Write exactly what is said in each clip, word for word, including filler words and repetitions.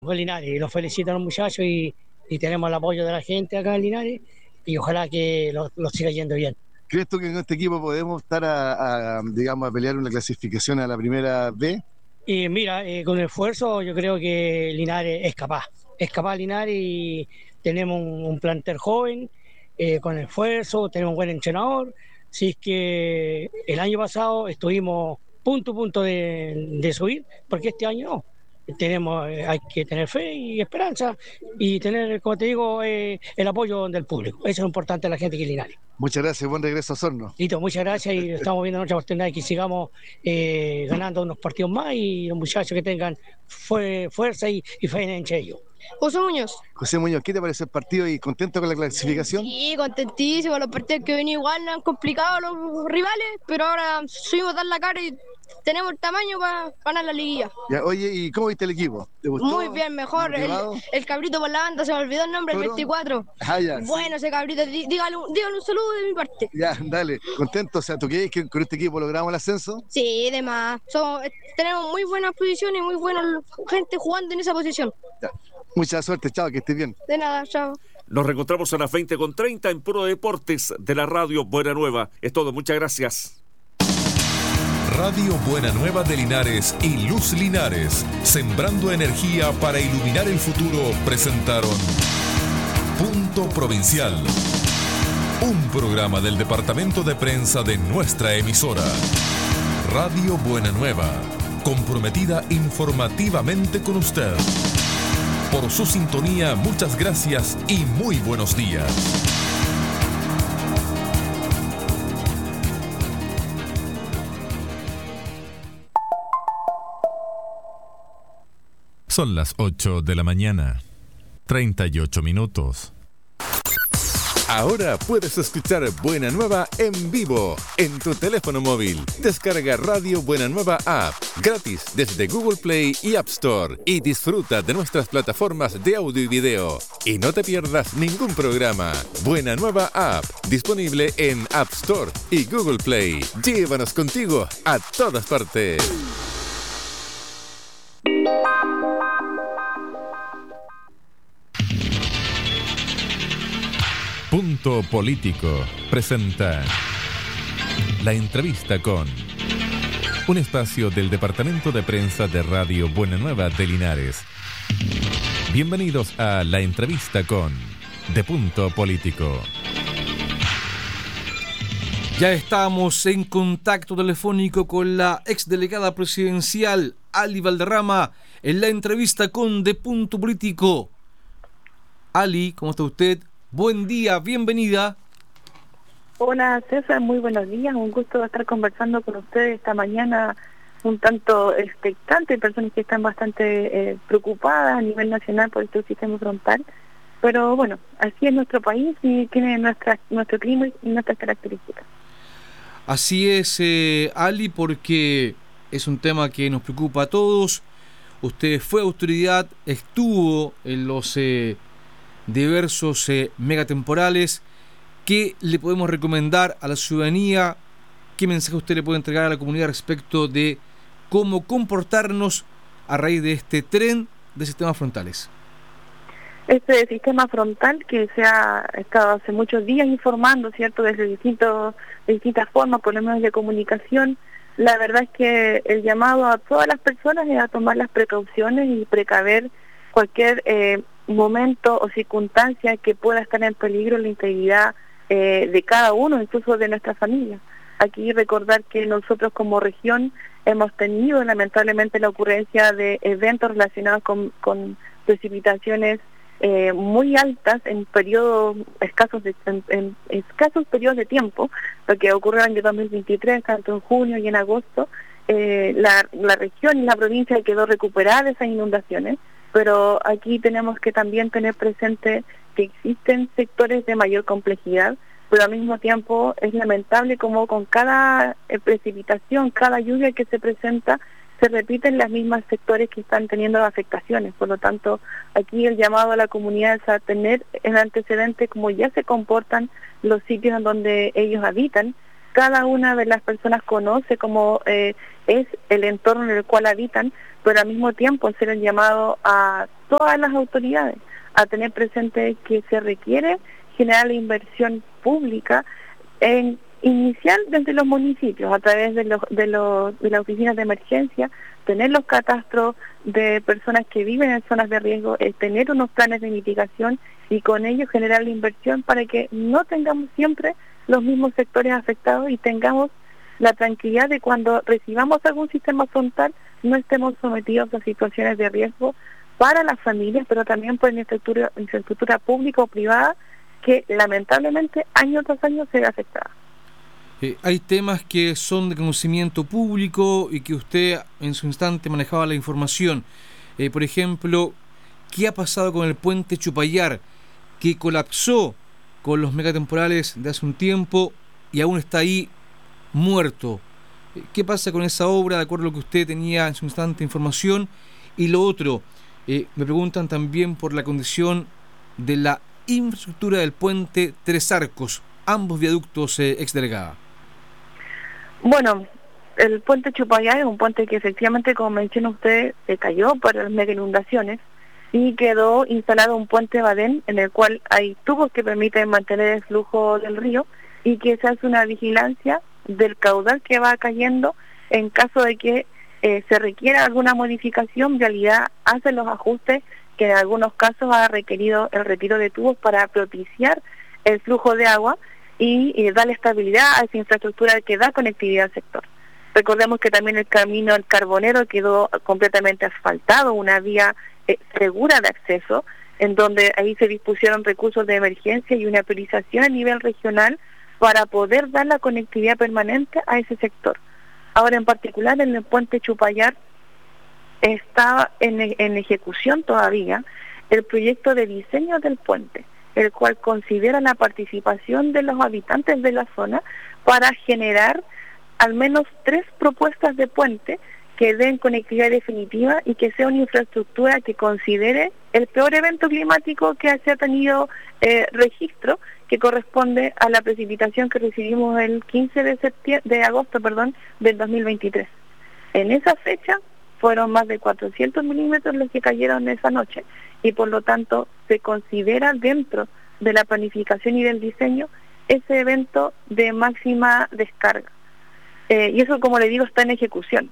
Con Linares, y los felicito a los muchachos y, y tenemos el apoyo de la gente acá en Linares y ojalá que lo, lo siga yendo bien. ¿Crees tú que en este equipo podemos estar a, a, digamos, a pelear una clasificación a la primera B? Y mira, eh, con esfuerzo yo creo que Linares es capaz, es capaz Linares y tenemos un, un plantel joven, eh, con esfuerzo, tenemos un buen entrenador, si es que el año pasado estuvimos punto a punto de, de subir, porque este año no. Tenemos, eh, hay que tener fe y esperanza y tener, como te digo, eh, el apoyo del público. Eso es lo importante a la gente que es Linares. Muchas gracias, buen regreso a Osorno. Lito, muchas gracias y estamos viendo nuestra oportunidad de que sigamos eh, ganando unos partidos más y los muchachos que tengan fu- fuerza y, y fe entre ellos. José Muñoz. José Muñoz, ¿qué te parece el partido y contento con la clasificación? Sí, contentísimo. Los partidos que venían igual han complicado a los rivales, pero ahora subimos a dar la cara y tenemos el tamaño para ganar la liguilla. Ya, oye, ¿y cómo viste el equipo? ¿Te gustó? Muy bien, mejor. El, el cabrito por la banda, se me olvidó el nombre, el veinticuatro. Ah, ya, bueno, sí. Ese cabrito, dí, dígale, dígale un saludo de mi parte. Ya, dale, contento. O sea, ¿tú crees que con este equipo logramos el ascenso? Sí, de más. Somos, tenemos muy buenas posiciones y muy buena gente jugando en esa posición. Ya. Mucha suerte, chao, que estés bien. De nada, chao. Nos reencontramos a las veinte con treinta en Puro Deportes de la Radio Buena Nueva. Es todo, muchas gracias. Radio Buena Nueva de Linares y Luz Linares, sembrando energía para iluminar el futuro, presentaron Punto Provincial, un programa del departamento de prensa de nuestra emisora. Radio Buena Nueva, comprometida informativamente con usted. Por su sintonía, muchas gracias y muy buenos días. Son las ocho de la mañana, treinta y ocho minutos. Ahora puedes escuchar Buena Nueva en vivo en tu teléfono móvil. Descarga Radio Buena Nueva App gratis desde Google Play y App Store y disfruta de nuestras plataformas de audio y video. Y no te pierdas ningún programa. Buena Nueva App, disponible en App Store y Google Play. Llévanos contigo a todas partes. Punto Político presenta La Entrevista con, un espacio del Departamento de Prensa de Radio Buena Nueva de Linares. Bienvenidos a La Entrevista con de Punto Político. Ya estamos en contacto telefónico con la exdelegada presidencial Ali Valderrama en La Entrevista con de Punto Político. Ali, ¿cómo está usted? Buen día, bienvenida. Hola César, muy buenos días, un gusto estar conversando con ustedes esta mañana, un tanto expectante, personas que están bastante eh, preocupadas a nivel nacional por este sistema frontal, pero bueno, así es nuestro país y tiene nuestra, nuestro clima y nuestras características. Así es, eh, Ali, porque es un tema que nos preocupa a todos. Usted fue autoridad, estuvo en los... Eh, diversos eh, megatemporales. ¿Qué le podemos recomendar a la ciudadanía? ¿Qué mensaje usted le puede entregar a la comunidad respecto de cómo comportarnos a raíz de este tren de sistemas frontales? Este sistema frontal que se ha estado hace muchos días informando, ¿cierto?, desde distintos, de distintas formas por los medios de comunicación. La verdad es que el llamado a todas las personas es a tomar las precauciones y precaver cualquier eh, momento o circunstancia que pueda estar en peligro la integridad eh, de cada uno, incluso de nuestra familia. Aquí recordar que nosotros como región hemos tenido lamentablemente la ocurrencia de eventos relacionados con, con precipitaciones eh, muy altas en periodos escasos de, en, en escasos periodos de tiempo, lo que ocurrió en el año dos mil veintitrés, tanto en junio y en agosto. Eh, la, la región y la provincia quedó recuperada de esas inundaciones, pero aquí tenemos que también tener presente que existen sectores de mayor complejidad, pero al mismo tiempo es lamentable como con cada eh, precipitación, cada lluvia que se presenta, se repiten las mismas sectores que están teniendo afectaciones. Por lo tanto, aquí el llamado a la comunidad es a tener el antecedente como ya se comportan los sitios en donde ellos habitan. Cada una de las personas conoce cómo eh, es el entorno en el cual habitan, pero al mismo tiempo hacer el llamado a todas las autoridades a tener presente que se requiere generar la inversión pública en inicial desde los municipios, a través de, los, de, los, de las oficinas de emergencia, tener los catastros de personas que viven en zonas de riesgo, eh, tener unos planes de mitigación y con ello generar la inversión para que no tengamos siempre los mismos sectores afectados y tengamos la tranquilidad de cuando recibamos algún sistema frontal no estemos sometidos a situaciones de riesgo para las familias, pero también por infraestructura, infraestructura pública o privada que lamentablemente año tras año se ve afectada. Eh, hay temas que son de conocimiento público y que usted en su instante manejaba la información. Eh, por ejemplo, ¿qué ha pasado con el puente Chupayar, que colapsó con los megatemporales de hace un tiempo y aún está ahí muerto? Eh, ¿Qué pasa con esa obra, de acuerdo a lo que usted tenía en su instante información? Y lo otro, eh, me preguntan también por la condición de la infraestructura del puente Tres Arcos, ambos viaductos, eh, exdelegada. Bueno, el puente Chupayar es un puente que efectivamente, como menciona usted, se cayó por las mega inundaciones y quedó instalado un puente badén en el cual hay tubos que permiten mantener el flujo del río y que se hace una vigilancia del caudal que va cayendo en caso de que eh, se requiera alguna modificación. Vialidad hace los ajustes que en algunos casos ha requerido el retiro de tubos para propiciar el flujo de agua y, y darle estabilidad a esa infraestructura que da conectividad al sector. Recordemos que también el camino El Carbonero quedó completamente asfaltado, una vía eh, segura de acceso, en donde ahí se dispusieron recursos de emergencia y una priorización a nivel regional para poder dar la conectividad permanente a ese sector. Ahora, en particular, en el puente Chupayar está en, en ejecución todavía el proyecto de diseño del puente, el cual considera la participación de los habitantes de la zona para generar al menos tres propuestas de puente que den conectividad definitiva y que sea una infraestructura que considere el peor evento climático que se ha tenido eh, registro, que corresponde a la precipitación que recibimos el quince de septiembre, de agosto, perdón, del dos mil veintitrés. En esa fecha fueron más de cuatrocientos milímetros los que cayeron esa noche y por lo tanto se considera dentro de la planificación y del diseño ese evento de máxima descarga. Eh, y eso, como le digo, está en ejecución.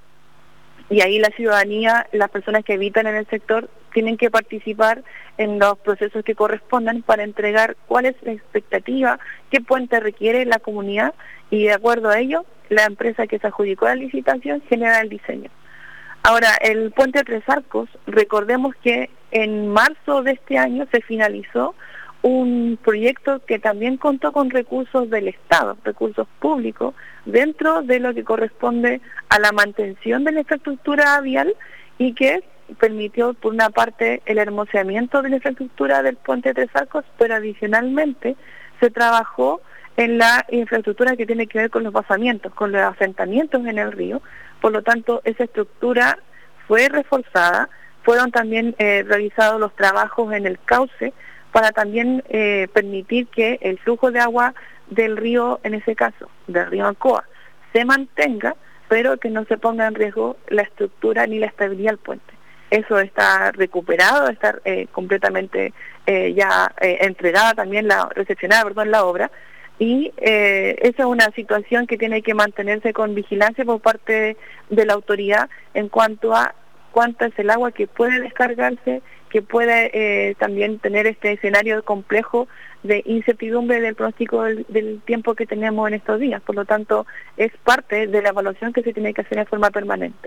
Y ahí la ciudadanía, las personas que habitan en el sector, tienen que participar en los procesos que correspondan para entregar cuál es la expectativa, qué puente requiere la comunidad, y de acuerdo a ello, la empresa que se adjudicó la licitación genera el diseño. Ahora, el puente Tres Arcos, recordemos que en marzo de este año se finalizó un proyecto que también contó con recursos del Estado, recursos públicos, dentro de lo que corresponde a la mantención de la infraestructura vial y que permitió, por una parte, el hermoseamiento de la infraestructura del puente Tres Arcos, pero adicionalmente se trabajó en la infraestructura que tiene que ver con los basamientos, con los asentamientos en el río. Por lo tanto, esa estructura fue reforzada, fueron también eh, realizados los trabajos en el cauce para también eh, permitir que el flujo de agua del río, en ese caso, del río Ancoa, se mantenga, pero que no se ponga en riesgo la estructura ni la estabilidad del puente. Eso está recuperado, está eh, completamente eh, ya eh, entregada también, la recepcionada, perdón, la obra, y eh, esa es una situación que tiene que mantenerse con vigilancia por parte de, de la autoridad en cuanto a cuánto es el agua que puede descargarse, que puede eh, también tener este escenario complejo de incertidumbre del pronóstico del, del tiempo que tenemos en estos días. Por lo tanto, es parte de la evaluación que se tiene que hacer de forma permanente.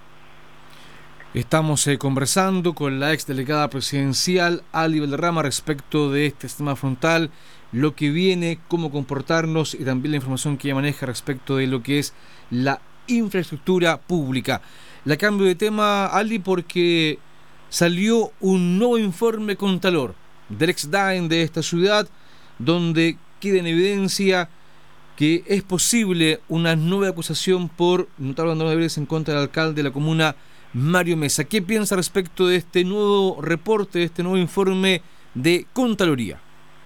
Estamos eh, conversando con la exdelegada presidencial Ali Valderrama respecto de este sistema frontal, lo que viene, cómo comportarnos y también la información que ella maneja respecto de lo que es la infraestructura pública. La cambio de tema, Ali, porque salió un nuevo informe Contralor del ex-DAEN de esta ciudad, donde queda en evidencia que es posible una nueva acusación por notable abandono de deberes en contra del alcalde de la comuna, Mario Mesa. ¿Qué piensa respecto de este nuevo reporte, de este nuevo informe de Contraloría?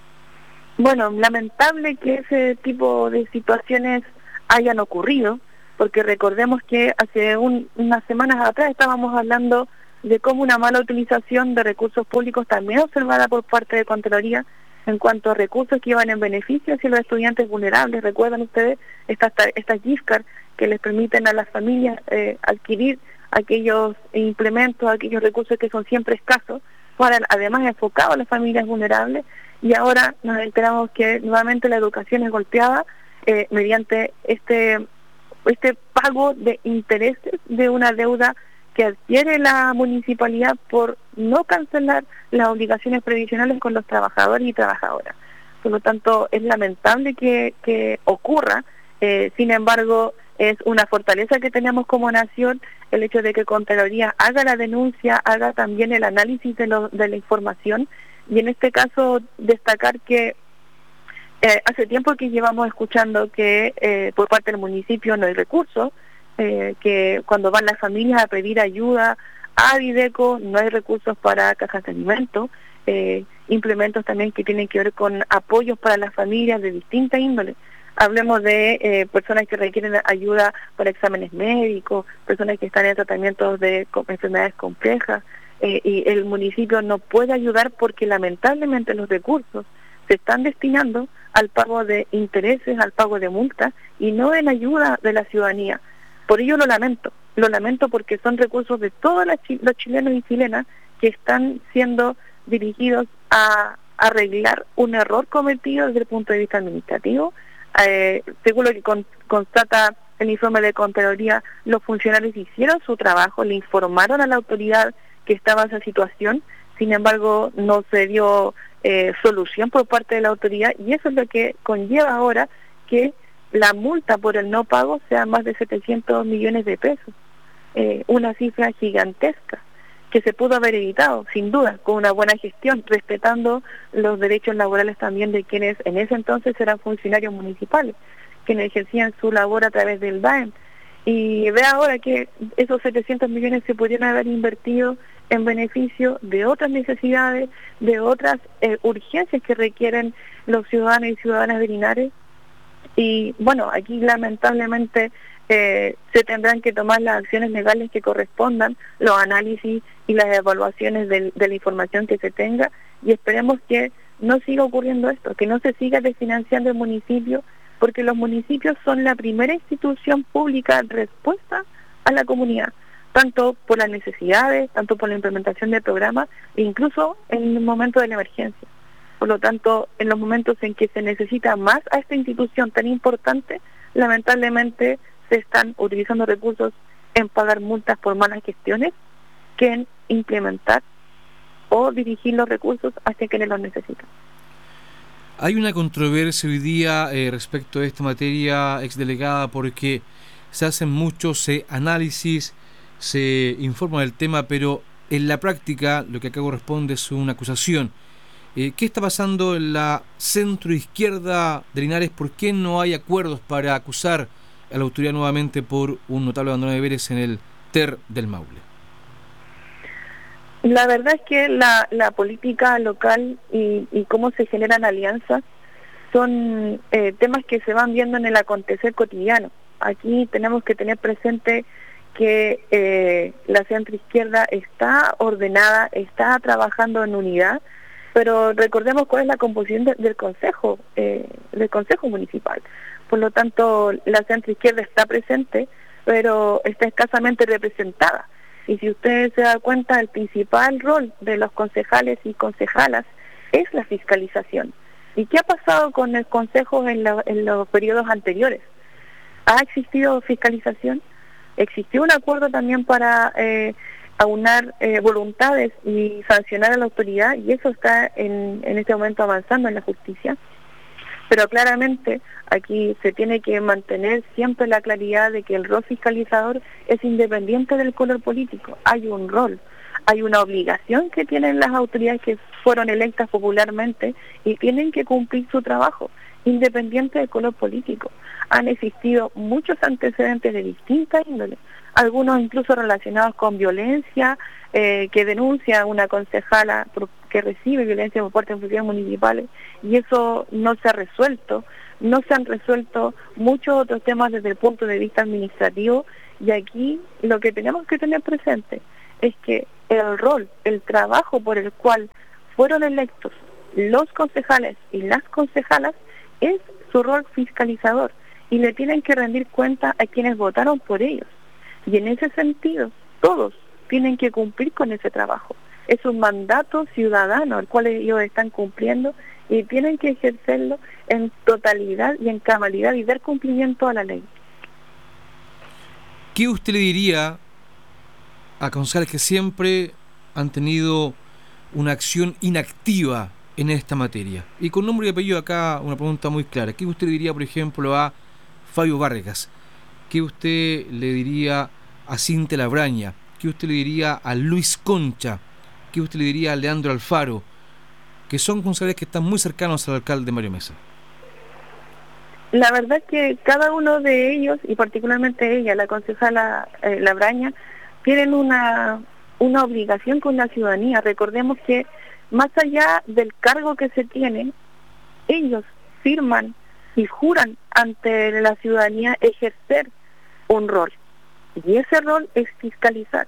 Bueno, lamentable que ese tipo de situaciones hayan ocurrido. porque recordemos que hace un, unas semanas atrás estábamos hablando de cómo una mala utilización de recursos públicos también observada por parte de Contraloría en cuanto a recursos que iban en beneficio hacia los estudiantes vulnerables. Recuerdan ustedes estas estas gift cards que les permiten a las familias eh, adquirir aquellos implementos, aquellos recursos que son siempre escasos, para además enfocados a las familias vulnerables, y ahora nos enteramos que nuevamente la educación es golpeada eh, mediante este este pago de intereses de una deuda que adquiere la municipalidad por no cancelar las obligaciones previsionales con los trabajadores y trabajadoras. Por lo tanto, es lamentable que, que ocurra, eh, sin embargo, es una fortaleza que tenemos como nación el hecho de que Contraloría haga la denuncia, haga también el análisis de, lo, de la información, y en este caso destacar que eh, hace tiempo que llevamos escuchando que eh, por parte del municipio no hay recursos, Eh, que cuando van las familias a pedir ayuda a Videco no hay recursos para cajas de alimentos, eh, implementos también que tienen que ver con apoyos para las familias de distinta índole. Hablemos de eh, personas que requieren ayuda para exámenes médicos, personas que están en tratamientos de enfermedades complejas, eh, y el municipio no puede ayudar porque lamentablemente los recursos se están destinando al pago de intereses, al pago de multas, y no en ayuda de la ciudadanía. Por ello lo lamento, lo lamento porque son recursos de todos los chilenos y chilenas que están siendo dirigidos a arreglar un error cometido desde el punto de vista administrativo. Eh, según lo que con, constata el informe de Contraloría, los funcionarios hicieron su trabajo, le informaron a la autoridad que estaba esa situación, sin embargo no se dio eh, solución por parte de la autoridad, y eso es lo que conlleva ahora que la multa por el no pago sea más de setecientos millones de pesos, eh, una cifra gigantesca que se pudo haber evitado, sin duda, con una buena gestión, respetando los derechos laborales también de quienes en ese entonces eran funcionarios municipales, quienes ejercían su labor a través del D A E M. Y ve ahora que esos setecientos millones se pudieron haber invertido en beneficio de otras necesidades, de otras eh, urgencias que requieren los ciudadanos y ciudadanas de Linares. Y bueno, aquí lamentablemente eh, se tendrán que tomar las acciones legales que correspondan, los análisis y las evaluaciones de, de la información que se tenga, y esperemos que no siga ocurriendo esto, que no se siga desfinanciando el municipio, porque los municipios son la primera institución pública en respuesta a la comunidad, tanto por las necesidades, tanto por la implementación del programa, e incluso en el momento de la emergencia. Por lo tanto, en los momentos en que se necesita más a esta institución tan importante, lamentablemente se están utilizando recursos en pagar multas por malas gestiones que en implementar o dirigir los recursos hacia quienes los necesitan. Hay una controversia hoy día eh, respecto a esta materia, exdelegada, porque se hacen muchos eh, análisis, se informa del tema, pero en la práctica lo que acá corresponde es una acusación. Eh, ¿Qué está pasando en la centro-izquierda de Linares? ¿Por qué no hay acuerdos para acusar a la autoridad nuevamente por un notable abandono de deberes en el T E R del Maule? La verdad es que la, la política local y, y cómo se generan alianzas son eh, temas que se van viendo en el acontecer cotidiano. Aquí tenemos que tener presente que eh, la centroizquierda está ordenada, está trabajando en unidad, pero recordemos cuál es la composición de, del consejo, eh, del consejo municipal. Por lo tanto, la centroizquierda está presente, pero está escasamente representada. Y si usted se da cuenta, el principal rol de los concejales y concejalas es la fiscalización. ¿Y qué ha pasado con el consejo en, la, en los periodos anteriores? ¿Ha existido fiscalización? ¿Existió un acuerdo también para eh, aunar eh, voluntades y sancionar a la autoridad? Y eso está en, en este momento avanzando en la justicia. Pero claramente aquí se tiene que mantener siempre la claridad de que el rol fiscalizador es independiente del color político. Hay un rol, hay una obligación que tienen las autoridades que fueron electas popularmente y tienen que cumplir su trabajo, independiente del color político. Han existido muchos antecedentes de distintas índoles, algunos incluso relacionados con violencia, eh, que denuncia una concejala que que recibe violencia por parte de funcionarios municipales, y eso no se ha resuelto. No se han resuelto muchos otros temas desde el punto de vista administrativo, y aquí lo que tenemos que tener presente es que el rol, el trabajo por el cual fueron electos los concejales y las concejalas es su rol fiscalizador, y le tienen que rendir cuenta a quienes votaron por ellos. Y en ese sentido, todos tienen que cumplir con ese trabajo. Es un mandato ciudadano el cual ellos están cumpliendo, y tienen que ejercerlo en totalidad y en cabalidad y dar cumplimiento a la ley. ¿Qué usted le diría a concejales que siempre han tenido una acción inactiva en esta materia? Y con nombre y apellido acá una pregunta muy clara. ¿Qué usted le diría, por ejemplo, a Fabio Vargas? ¿Qué usted le diría a Cintia Labraña? ¿Qué usted le diría a Luis Concha? ¿Qué usted le diría a Leandro Alfaro? Que son concejales que están muy cercanos al alcalde Mario Mesa. La verdad es que cada uno de ellos, y particularmente ella, la concejala eh, Labraña, tienen una, una obligación con la ciudadanía. Recordemos que más allá del cargo que se tiene, ellos firman y juran ante la ciudadanía ejercer un rol. Y ese rol es fiscalizar.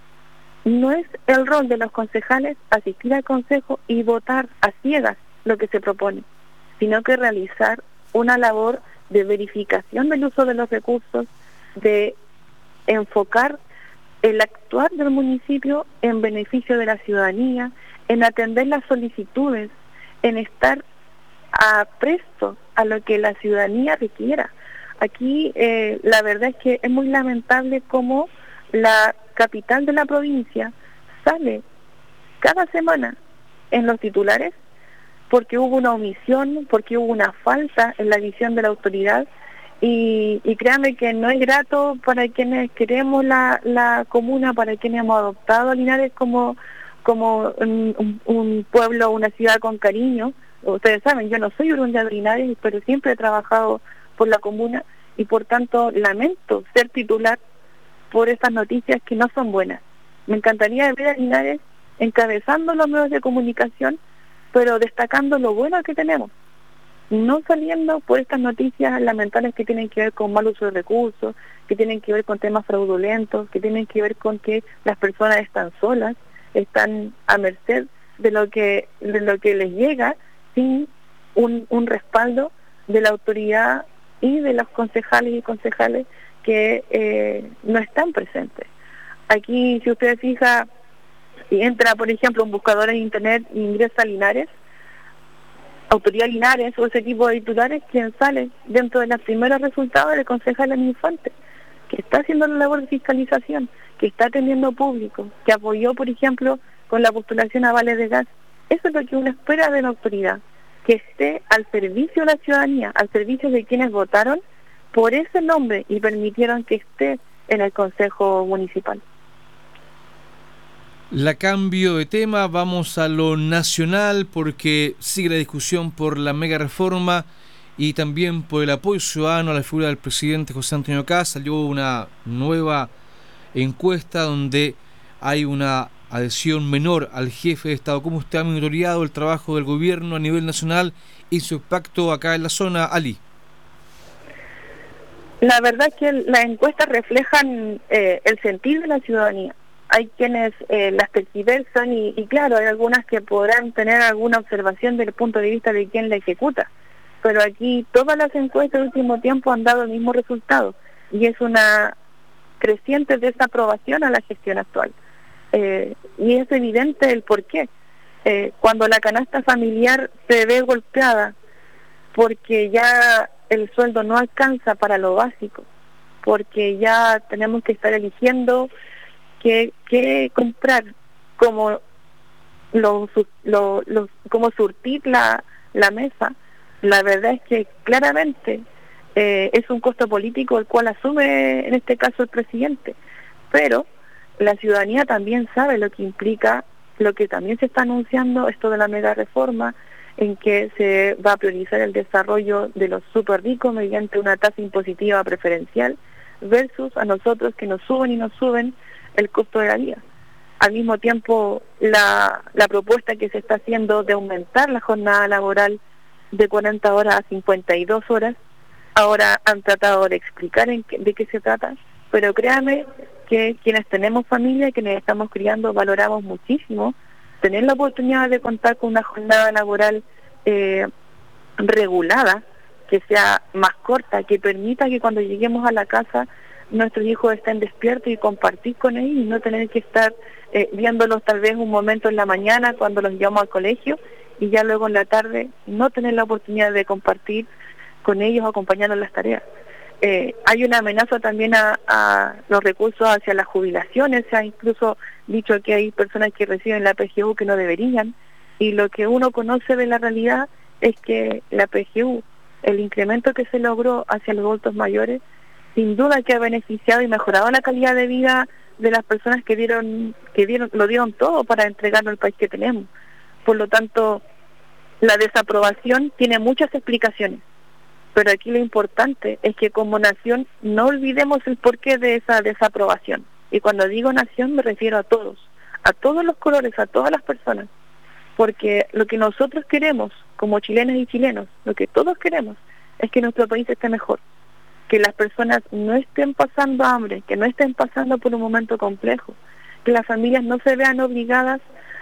No es el rol de los concejales asistir al consejo y votar a ciegas lo que se propone, sino que realizar una labor de verificación del uso de los recursos, de enfocar el actuar del municipio en beneficio de la ciudadanía, en atender las solicitudes, en estar a presto a lo que la ciudadanía requiera. Aquí eh, la verdad es que es muy lamentable cómo la capital de la provincia sale cada semana en los titulares porque hubo una omisión, porque hubo una falta en la visión de la autoridad, y, y créanme que no es grato para quienes queremos la, la comuna, para quienes hemos adoptado a Linares como, como un, un, un pueblo, una ciudad con cariño. Ustedes saben, yo no soy oriunda de Linares, pero siempre he trabajado por la comuna, y por tanto lamento ser titular por estas noticias que no son buenas. Me encantaría ver a Linares encabezando los medios de comunicación, pero destacando lo bueno que tenemos, no saliendo por estas noticias lamentables que tienen que ver con mal uso de recursos, que tienen que ver con temas fraudulentos, que tienen que ver con que las personas están solas, están a merced de lo que de lo que les llega, sin un, un respaldo de la autoridad y de los concejales y concejales que eh, no están presentes. Aquí, si usted fija, si entra, por ejemplo, un buscador en internet e ingresa Linares, Autoridad Linares o ese tipo de titulares, quien sale dentro de los primeros resultados del concejal en Infante, que está haciendo la labor de fiscalización, que está atendiendo público, que apoyó, por ejemplo, con la postulación a vales de gas. Eso es lo que uno espera de la autoridad, que esté al servicio de la ciudadanía, al servicio de quienes votaron por ese nombre y permitieron que esté en el Consejo Municipal. La cambio de tema, vamos a lo nacional, porque sigue la discusión por la mega reforma y también por el apoyo ciudadano a la figura del presidente José Antonio Kast. Salió una nueva encuesta donde hay una adhesión menor al jefe de Estado. ¿Cómo usted ha monitoreado el trabajo del gobierno a nivel nacional y su impacto acá en la zona, Ali? La verdad es que las encuestas reflejan eh, el sentir de la ciudadanía. Hay quienes eh, las tergiversan y, y claro, hay algunas que podrán tener alguna observación desde el punto de vista de quien la ejecuta, pero aquí todas las encuestas del último tiempo han dado el mismo resultado, y es una creciente desaprobación a la gestión actual. Eh, y es evidente el por qué. Eh, cuando la canasta familiar se ve golpeada porque ya el sueldo no alcanza para lo básico, porque ya tenemos que estar eligiendo qué, qué comprar, cómo, lo, lo, lo, cómo surtir la, la mesa, la verdad es que claramente eh, es un costo político el cual asume en este caso el presidente, pero la ciudadanía también sabe lo que implica, lo que también se está anunciando, esto de la mega reforma, en que se va a priorizar el desarrollo de los súper ricos mediante una tasa impositiva preferencial, versus a nosotros que nos suben y nos suben el costo de la vida. Al mismo tiempo, la, la propuesta que se está haciendo de aumentar la jornada laboral de cuarenta horas a cincuenta y dos horas, ahora han tratado de explicar en qué, de qué se trata, pero créanme que quienes tenemos familia y quienes estamos criando valoramos muchísimo tener la oportunidad de contar con una jornada laboral eh, regulada, que sea más corta, que permita que cuando lleguemos a la casa nuestros hijos estén despiertos y compartir con ellos y no tener que estar eh, viéndolos tal vez un momento en la mañana cuando los llevamos al colegio y ya luego en la tarde no tener la oportunidad de compartir con ellos acompañando las tareas. Eh, hay una amenaza también a, a los recursos hacia las jubilaciones, se ha incluso dicho que hay personas que reciben la P G U que no deberían, y lo que uno conoce de la realidad es que la P G U, el incremento que se logró hacia los adultos mayores, sin duda que ha beneficiado y mejorado la calidad de vida de las personas que dieron, que dieron, lo dieron todo para entregarnos al país que tenemos. Por lo tanto, la desaprobación tiene muchas explicaciones, pero aquí lo importante es que como nación no olvidemos el porqué de esa desaprobación. Y cuando digo nación me refiero a todos, a todos los colores, a todas las personas, porque lo que nosotros queremos como chilenas y chilenos, lo que todos queremos es que nuestro país esté mejor, que las personas no estén pasando hambre, que no estén pasando por un momento complejo, que las familias no se vean obligadas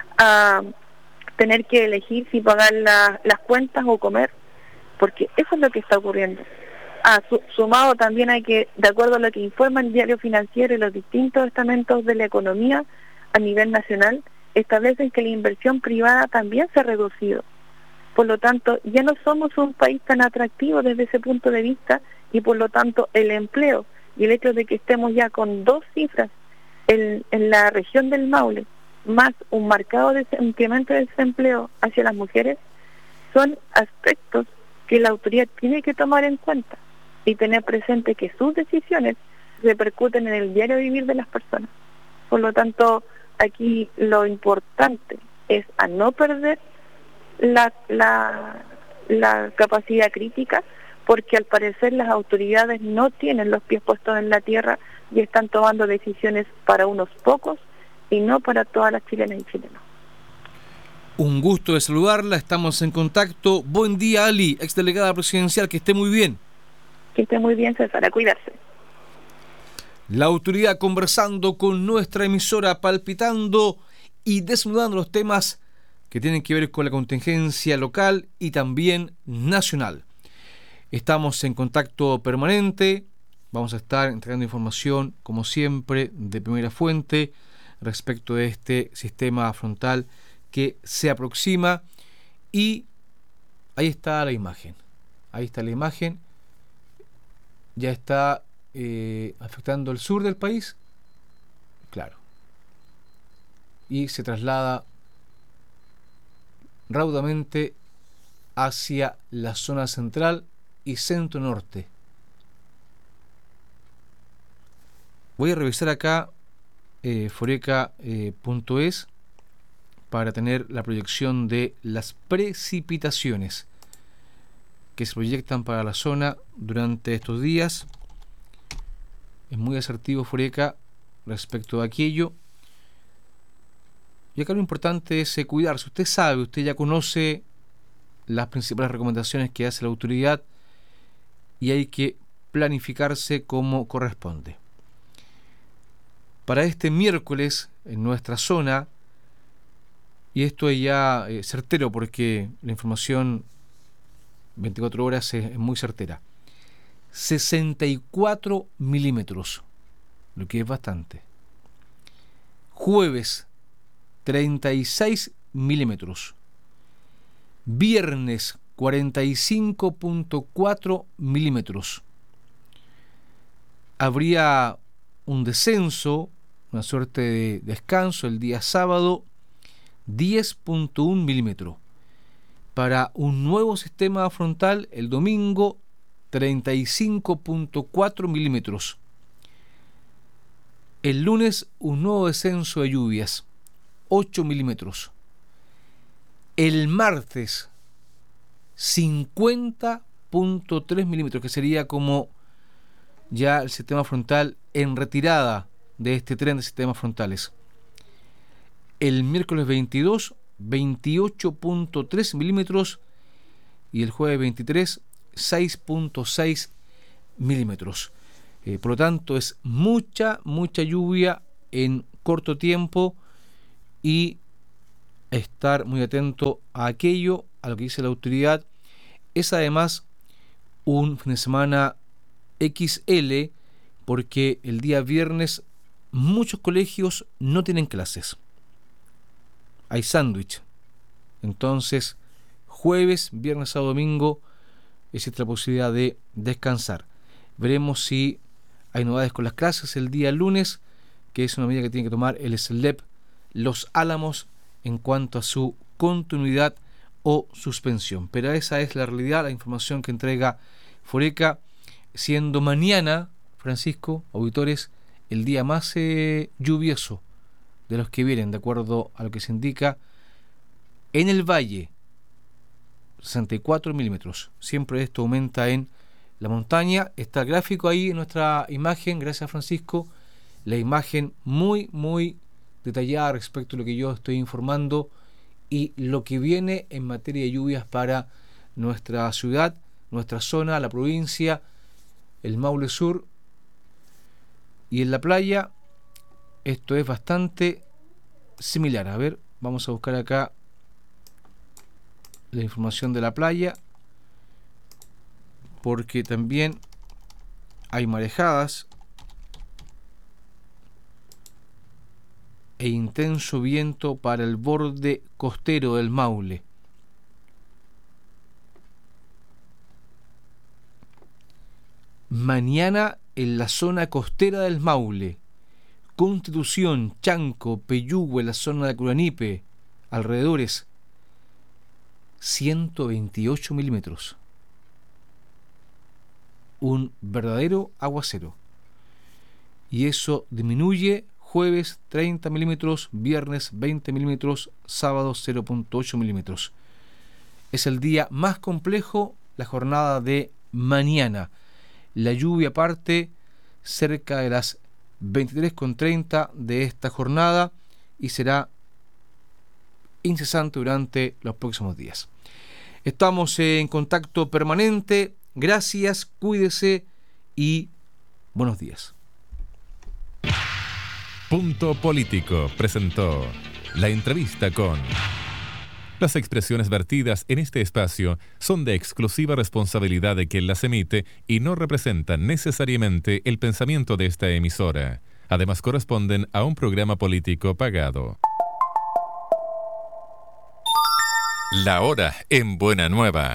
a tener que elegir si pagar la, las cuentas o comer, porque eso es lo que está ocurriendo. Ah, su, sumado también hay que, de acuerdo a lo que informa el diario financiero y los distintos estamentos de la economía a nivel nacional, establecen que la inversión privada también se ha reducido. Por lo tanto, ya no somos un país tan atractivo desde ese punto de vista y por lo tanto el empleo y el hecho de que estemos ya con dos cifras en, en la región del Maule, más un marcado incremento de desempleo hacia las mujeres, son aspectos que la autoridad tiene que tomar en cuenta y tener presente que sus decisiones repercuten en el diario vivir de las personas. Por lo tanto, aquí lo importante es a no perder la, la, la capacidad crítica, porque al parecer las autoridades no tienen los pies puestos en la tierra y están tomando decisiones para unos pocos y no para todas las chilenas y chilenos. Un gusto de saludarla, estamos en contacto. Buen día, Ali, exdelegada presidencial, que esté muy bien. Que esté muy bien, César, a cuidarse. La autoridad conversando con nuestra emisora, palpitando y desnudando los temas que tienen que ver con la contingencia local y también nacional. Estamos en contacto permanente, vamos a estar entregando información, como siempre, de primera fuente respecto de este sistema frontal que se aproxima, y ahí está la imagen, ahí está la imagen, ya está eh, afectando el sur del país, claro, y se traslada raudamente hacia la zona central y centro norte. Voy a revisar acá eh, foreca punto es para tener la proyección de las precipitaciones que se proyectan para la zona durante estos días. Es muy asertivo Foreca respecto a aquello. Y acá lo importante es eh, cuidarse. Usted sabe, usted ya conoce las principales recomendaciones que hace la autoridad y hay que planificarse como corresponde. Para este miércoles en nuestra zona, y esto es ya eh, certero porque la información veinticuatro horas es, es muy certera, sesenta y cuatro milímetros, lo que es bastante. Jueves, treinta y seis milímetros. Viernes, cuarenta y cinco punto cuatro milímetros. Habría un descenso, una suerte de descanso el día sábado, diez punto uno milímetros. Para un nuevo sistema frontal el domingo, treinta y cinco punto cuatro milímetros. El lunes un nuevo descenso de lluvias, ocho milímetros. El martes cincuenta punto tres milímetros, que sería como ya el sistema frontal en retirada de este tren de sistemas frontales. el miércoles veintidós, veintiocho punto tres milímetros, y el jueves veintitrés, seis punto seis milímetros. Eh, por lo tanto, es mucha, mucha lluvia en corto tiempo, y estar muy atento a aquello, a lo que dice la autoridad. Es además un fin de semana equis ele, porque el día viernes muchos colegios no tienen clases. Hay sándwich. Entonces, jueves, viernes a domingo existe la posibilidad de descansar. Veremos si hay novedades con las clases el día lunes, que es una medida que tiene que tomar el S L E P Los Álamos en cuanto a su continuidad o suspensión. Pero esa es la realidad, la información que entrega Foreca, siendo mañana, Francisco, auditores, el día más eh, lluvioso de los que vienen, de acuerdo a lo que se indica en el valle, sesenta y cuatro milímetros. Siempre esto aumenta en la montaña. Está el gráfico ahí en nuestra imagen, gracias Francisco, la imagen muy muy detallada respecto a lo que yo estoy informando y lo que viene en materia de lluvias para nuestra ciudad, nuestra zona, la provincia, el Maule Sur. Y en la playa esto es bastante similar. A ver, vamos a buscar acá la información de la playa, porque también hay marejadas e intenso viento para el borde costero del Maule. Mañana en la zona costera del Maule, Constitución, Chanco, Peyúgue, la zona de Curanipe, alrededores, ciento veintiocho milímetros. Un verdadero aguacero. Y eso disminuye jueves treinta milímetros, viernes veinte milímetros, sábado cero punto ocho milímetros. Es el día más complejo, la jornada de mañana. La lluvia parte cerca de las veintitrés con treinta de esta jornada y será incesante durante los próximos días. Estamos en contacto permanente. Gracias, cuídese y buenos días. Punto Político presentó la entrevista con... Las expresiones vertidas en este espacio son de exclusiva responsabilidad de quien las emite y no representan necesariamente el pensamiento de esta emisora. Además, corresponden a un programa político pagado. La hora en Buena Nueva.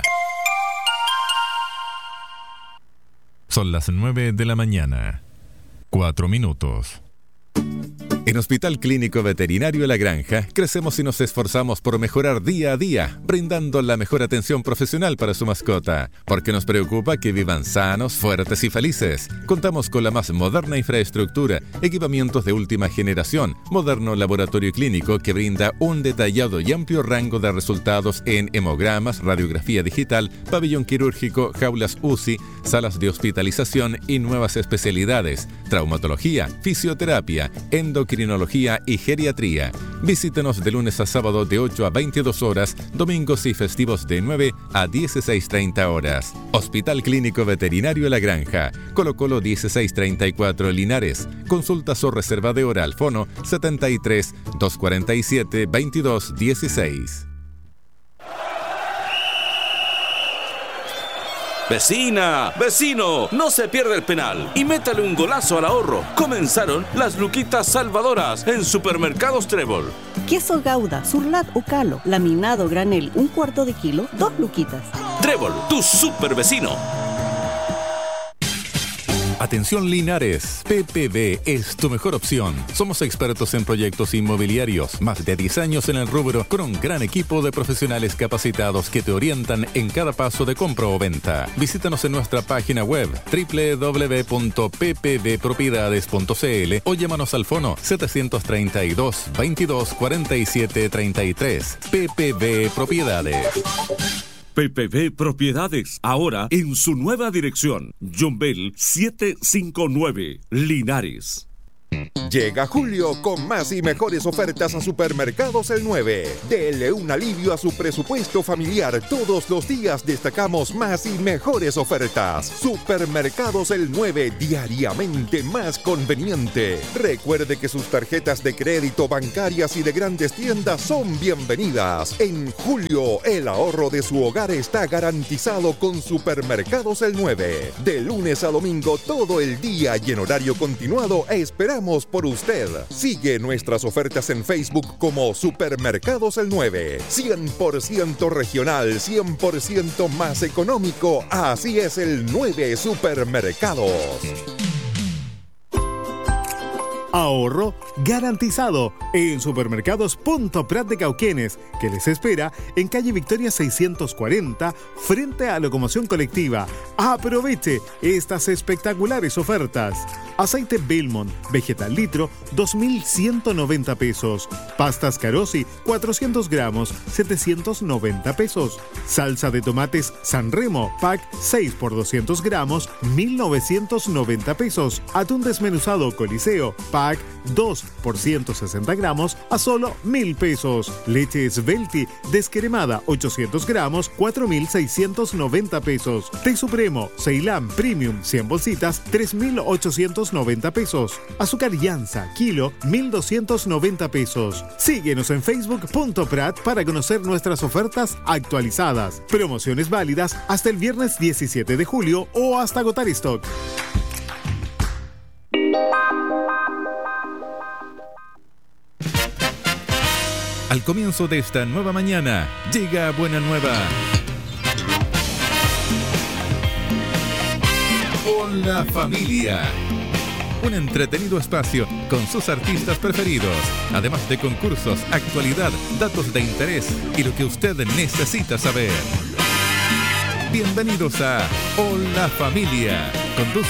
Son las nueve de la mañana. Cuatro minutos. En Hospital Clínico Veterinario La Granja, crecemos y nos esforzamos por mejorar día a día, brindando la mejor atención profesional para su mascota, porque nos preocupa que vivan sanos, fuertes y felices. Contamos con la más moderna infraestructura, equipamientos de última generación, moderno laboratorio clínico que brinda un detallado y amplio rango de resultados en hemogramas, radiografía digital, pabellón quirúrgico, jaulas U C I, salas de hospitalización y nuevas especialidades, traumatología, fisioterapia, endocrinología y geriatría. Visítenos de lunes a sábado de ocho a veintidós horas, domingos y festivos de nueve a dieciséis treinta horas. Hospital Clínico Veterinario La Granja, Colo Colo dieciséis treinta y cuatro Linares. Consultas o reserva de hora al fono setenta y tres, doscientos cuarenta y siete, veintidós dieciséis. Vecina, vecino, no se pierda el penal y métale un golazo al ahorro. Comenzaron las luquitas salvadoras en Supermercados Trébol. Queso Gouda, Surlat o Calo, laminado granel, un cuarto de kilo, dos luquitas. Trébol, tu super vecino. Atención Linares, P P B es tu mejor opción. Somos expertos en proyectos inmobiliarios, más de diez años en el rubro, con un gran equipo de profesionales capacitados que te orientan en cada paso de compra o venta. Visítanos en nuestra página web doble u doble u doble u punto p p b propiedades punto c l o llámanos al fono setecientos treinta y dos, veintidós, cuarenta y siete, treinta y tres. P P B Propiedades. P P B Propiedades, ahora en su nueva dirección, Jumbel setecientos cincuenta y nueve, Linares. Llega julio con más y mejores ofertas a Supermercados El nueve. Dele un alivio a su presupuesto familiar. Todos los días destacamos más y mejores ofertas. Supermercados El nueve, diariamente más conveniente. Recuerde que sus tarjetas de crédito, bancarias y de grandes tiendas son bienvenidas. En julio, el ahorro de su hogar está garantizado con Supermercados El nueve. De lunes a domingo, todo el día y en horario continuado, esperamos por usted. Sigue nuestras ofertas en Facebook como Supermercados El nueve. cien por ciento regional, cien por ciento más económico. Así es el nueve Supermercados. Ahorro garantizado en Supermercados Punto Prat de Cauquenes, que les espera en calle Victoria seiscientos cuarenta, frente a Locomoción Colectiva. Aproveche estas espectaculares ofertas. Aceite Belmont, vegetal litro, dos mil ciento noventa pesos. Pastas Carosi, cuatrocientos gramos, setecientos noventa pesos. Salsa de tomates Sanremo, pack seis por doscientos gramos, mil novecientos noventa pesos. Atún desmenuzado Coliseo, pack dos por ciento sesenta gramos a solo mil pesos. Leche Svelti descremada ochocientos gramos, cuatro mil seiscientos noventa pesos. Té Supremo Ceilán Premium cien bolsitas, tres mil ochocientos noventa pesos. Azúcar Llanza kilo, mil doscientos noventa pesos. Síguenos en Facebook punto prat para conocer nuestras ofertas actualizadas. Promociones válidas hasta el viernes diecisiete de julio o hasta agotar stock. Al comienzo de esta nueva mañana, llega Buena Nueva. Hola familia. Un entretenido espacio con sus artistas preferidos, además de concursos, actualidad, datos de interés y lo que usted necesita saber. Bienvenidos a Hola Familia. Conduce